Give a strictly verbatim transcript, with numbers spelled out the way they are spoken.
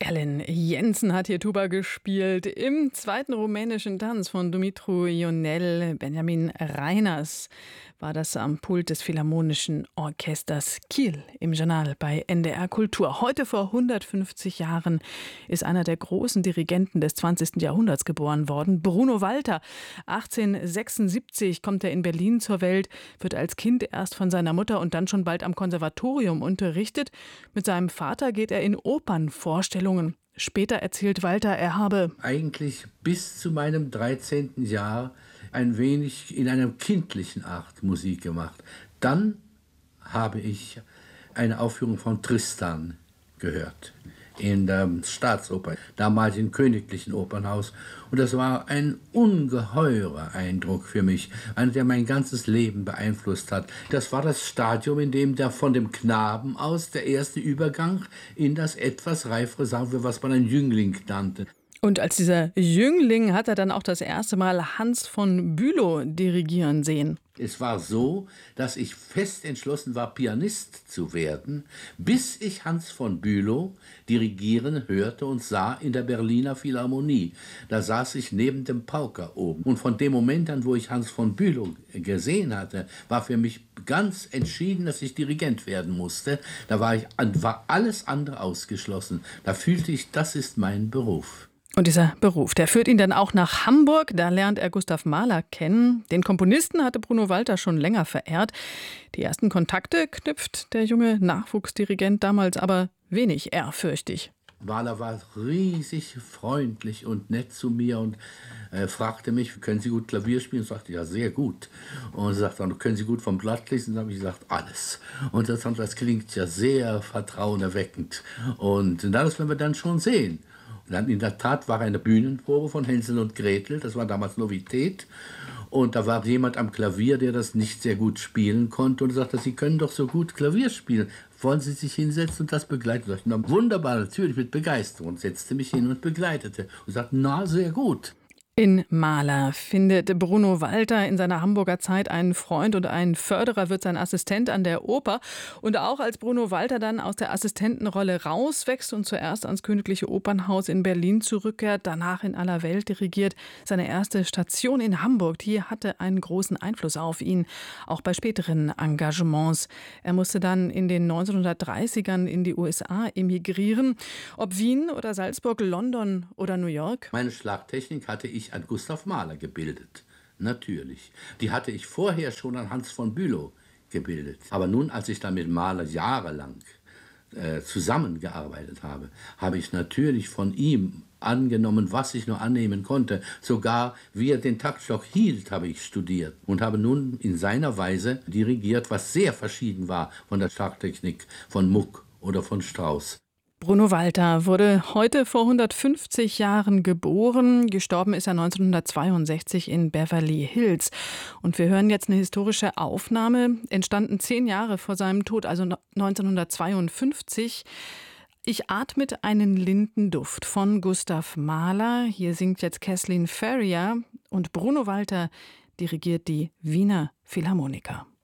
Ellen Jensen hat hier Tuba gespielt. Im zweiten rumänischen Tanz von Dumitru Ionel, Benjamin Reiners, war das am Pult des Philharmonischen Orchesters Kiel im Journal bei N D R Kultur. Heute vor hundertfünfzig Jahren ist einer der großen Dirigenten des zwanzigsten Jahrhunderts geboren worden, Bruno Walter. achtzehnhundertsechsundsiebzig kommt er in Berlin zur Welt, wird als Kind erst von seiner Mutter und dann schon bald am Konservatorium unterrichtet. Mit seinem Vater geht er in Opernvorstellungen. Später erzählt Walter, er habe eigentlich bis zu meinem dreizehnten Jahr ein wenig in einer kindlichen Art Musik gemacht. Dann habe ich eine Aufführung von Tristan gehört in der Staatsoper, damals im Königlichen Opernhaus. Und das war ein ungeheurer Eindruck für mich, einer, der mein ganzes Leben beeinflusst hat. Das war das Stadium, in dem der von dem Knaben aus der erste Übergang in das etwas reifere, sagen wir, was man ein Jüngling nannte. Und als dieser Jüngling hat er dann auch das erste Mal Hans von Bülow dirigieren sehen. Es war so, dass ich fest entschlossen war, Pianist zu werden, bis ich Hans von Bülow dirigieren hörte und sah in der Berliner Philharmonie. Da saß ich neben dem Pauker oben. Und von dem Moment an, wo ich Hans von Bülow gesehen hatte, war für mich ganz entschieden, dass ich Dirigent werden musste. Da war, ich, war alles andere ausgeschlossen. Da fühlte ich, das ist mein Beruf. Und dieser Beruf, der führt ihn dann auch nach Hamburg. Da lernt er Gustav Mahler kennen. Den Komponisten hatte Bruno Walter schon länger verehrt. Die ersten Kontakte knüpft der junge Nachwuchsdirigent damals aber wenig ehrfürchtig. Mahler war riesig freundlich und nett zu mir und äh, fragte mich, können Sie gut Klavier spielen? Und sagte, ja, sehr gut. Und sagte dann, können Sie gut vom Blatt lesen? Und dann habe ich gesagt, alles. Und das, das klingt ja sehr vertrauenerweckend. Und das werden wir dann schon sehen. Und dann in der Tat war eine Bühnenprobe von Hänsel und Gretel, das war damals Novität. Und da war jemand am Klavier, der das nicht sehr gut spielen konnte und sagte, Sie können doch so gut Klavier spielen. Wollen Sie sich hinsetzen und das begleiten? Ich sagte, wunderbar, natürlich mit Begeisterung. Und setzte mich hin und begleitete. Und sagte, na, sehr gut. In Mahler findet Bruno Walter in seiner Hamburger Zeit einen Freund und einen Förderer, wird sein Assistent an der Oper. Und auch als Bruno Walter dann aus der Assistentenrolle rauswächst und zuerst ans Königliche Opernhaus in Berlin zurückkehrt, danach in aller Welt dirigiert, seine erste Station in Hamburg, die hatte einen großen Einfluss auf ihn, auch bei späteren Engagements. Er musste dann in den neunzehnhundertdreißigern in die U S A emigrieren. Ob Wien oder Salzburg, London oder New York? Meine Schlagtechnik hatte ich an Gustav Mahler gebildet, natürlich. Die hatte ich vorher schon an Hans von Bülow gebildet. Aber nun, als ich dann mit Mahler jahrelang äh, zusammengearbeitet habe, habe ich natürlich von ihm angenommen, was ich nur annehmen konnte. Sogar wie er den Taktstock hielt, habe ich studiert und habe nun in seiner Weise dirigiert, was sehr verschieden war von der Schlagtechnik von Muck oder von Strauss. Bruno Walter wurde heute vor hundertfünfzig Jahren geboren. Gestorben ist er neunzehnhundertzweiundsechzig in Beverly Hills. Und wir hören jetzt eine historische Aufnahme, entstanden zehn Jahre vor seinem Tod, also neunzehnhundertzweiundfünfzig. Ich atmet einen Lindenduft von Gustav Mahler. Hier singt jetzt Kathleen Ferrier und Bruno Walter dirigiert die Wiener Philharmoniker.